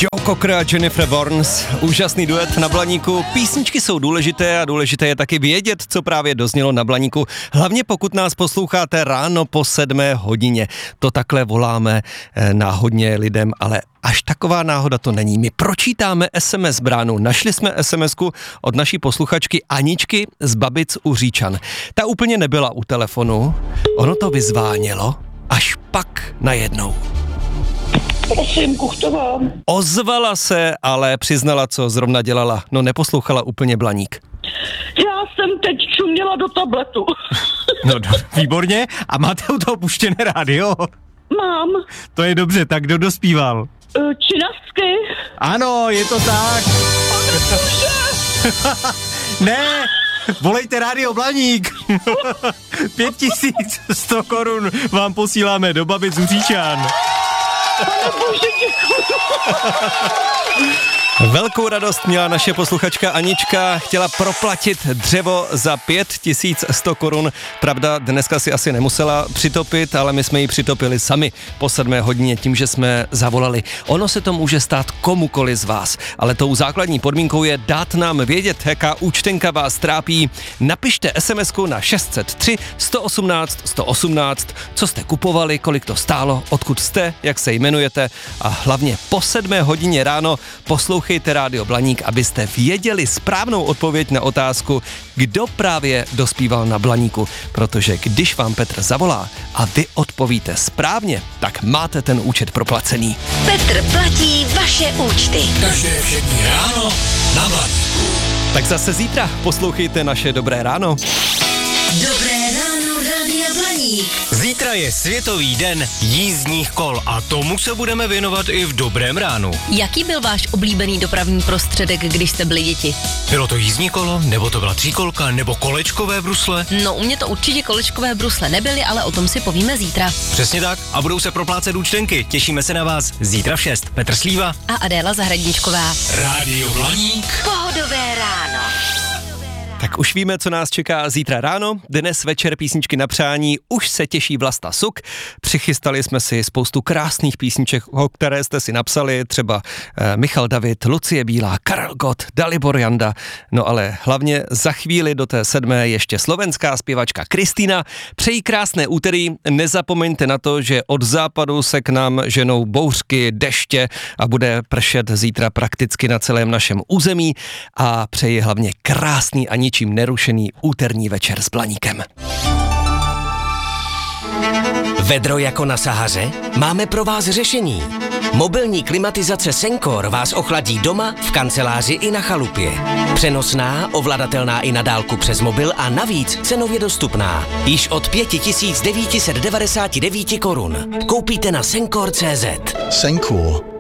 Joe Cocker a Jennifer Warnes, úžasný duet na Blaníku. Písničky jsou důležité a důležité je taky vědět, co právě doznělo na Blaníku. Hlavně pokud nás posloucháte ráno po 7 hodině. To takhle voláme náhodně lidem, ale až taková náhoda to není. My pročítáme SMS bránu. Našli jsme SMSku od naší posluchačky Aničky z Babic u Říčan. Ta úplně nebyla u telefonu, ono to vyzvánělo, až pak najednou. Prosím, kuchtová. Ozvala se, ale přiznala, co zrovna dělala. No, neposlouchala úplně Blaník. Já jsem teď čuměla do tabletu. No, výborně. A máte u toho puštěné rádio? Mám. To je dobře, tak kdo dospíval? Činasky. Ano, je to tak. Ne, volejte rádio Blaník. 5100 korun vám posíláme do Babic u Říčan. Pane bože, děkuji. Velkou radost měla naše posluchačka Anička, chtěla proplatit dřevo za 5100 korun. Pravda, dneska si asi nemusela přitopit, ale my jsme ji přitopili sami po 7 hodině tím, že jsme zavolali. Ono se to může stát komukoli z vás, ale tou základní podmínkou je dát nám vědět, jaká účtenka vás trápí. Napište SMS-ku na 603 118 118, co jste kupovali, kolik to stálo, odkud jste, jak se jmenujete a hlavně po 7 hodině ráno poslouchejte rádio Blaník, abyste věděli správnou odpověď na otázku, kdo právě dospíval na Blaníku, protože když vám Petr zavolá a vy odpovíte správně, tak máte ten účet proplacený. Petr platí vaše účty. Každé všední ráno na Blaníku. Tak zase zítra poslouchejte naše Dobré ráno. Dobré ráno, Rádia Blaník. Zítra je Světový den jízdních kol a tomu se budeme věnovat i v Dobrém ránu. Jaký byl váš oblíbený dopravní prostředek, když jste byli děti? Bylo to jízdní kolo, nebo to byla tříkolka, nebo kolečkové brusle? No, u mě to určitě kolečkové brusle nebyly, ale o tom si povíme zítra. Přesně tak a budou se proplácet účtenky. Těšíme se na vás zítra v 6. Petr Slíva A Adéla Zahradníčková. Rádio Blaník. Pohodové ráno. Tak už víme, co nás čeká zítra ráno. Dnes večer písničky na přání. Už se těší Vlasta Suk. Přichystali jsme si spoustu krásných písniček, o které jste si napsali. Třeba Michal David, Lucie Bílá, Karel Gott, Dalibor Janda. No ale hlavně za chvíli do té 7. ještě slovenská zpěvačka Kristýna. Přeji krásné úterý. Nezapomeňte na to, že od západu se k nám ženou bouřky, deště a bude pršet zítra prakticky na celém našem území. A přeji hlavně krásný a ničím nerušený úterní večer s Blaníkem. Vedro jako na Sahaře? Máme pro vás řešení. Mobilní klimatizace Sencor vás ochladí doma, v kanceláři i na chalupě. Přenosná, ovladatelná i na dálku přes mobil a navíc cenově dostupná. Již od 5999 korun. Koupíte na Sencor.cz. Sencor.